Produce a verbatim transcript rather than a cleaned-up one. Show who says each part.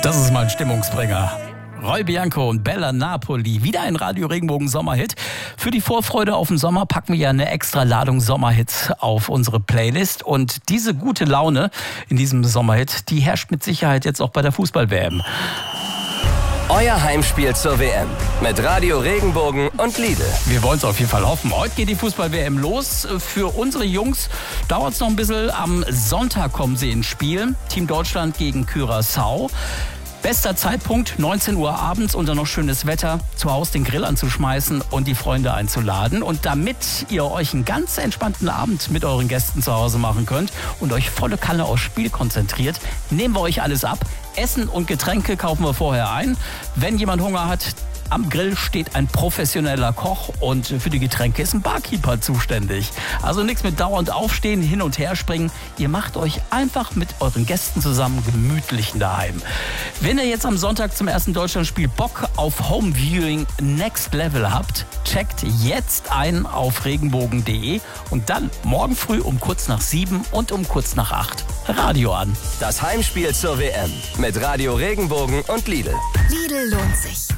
Speaker 1: Das ist mein Stimmungsbringer. Roy Bianco und Bella Napoli, wieder ein Radio Regenbogen Sommerhit. Für die Vorfreude auf den Sommer packen wir ja eine extra Ladung Sommerhits auf unsere Playlist. Und diese gute Laune in diesem Sommerhit, die herrscht mit Sicherheit jetzt auch bei der Fußball-W M.
Speaker 2: Euer Heimspiel zur W M mit Radio Regenbogen und Lidl.
Speaker 1: Wir wollen es auf jeden Fall hoffen. Heute geht die Fußball-W M los. Für unsere Jungs dauert es noch ein bisschen. Am Sonntag kommen sie ins Spiel. Team Deutschland gegen Curaçao. Bester Zeitpunkt, neunzehn Uhr abends und dann noch schönes Wetter, zu Hause den Grill anzuschmeißen und die Freunde einzuladen. Und damit ihr euch einen ganz entspannten Abend mit euren Gästen zu Hause machen könnt und euch volle Kanne aufs Spiel konzentriert, nehmen wir euch alles ab. Essen und Getränke kaufen wir vorher ein. Wenn jemand Hunger hat, am Grill steht ein professioneller Koch und für die Getränke ist ein Barkeeper zuständig. Also nichts mit dauernd aufstehen, hin und her springen. Ihr macht euch einfach mit euren Gästen zusammen gemütlich daheim. Wenn ihr jetzt am Sonntag zum ersten Deutschlandspiel Bock auf Homeviewing Next Level habt, checkt jetzt ein auf regenbogen punkt de und dann morgen früh um kurz nach sieben und um kurz nach acht Radio an.
Speaker 2: Das Heimspiel zur W M mit Radio Regenbogen und Lidl.
Speaker 3: Lidl lohnt sich.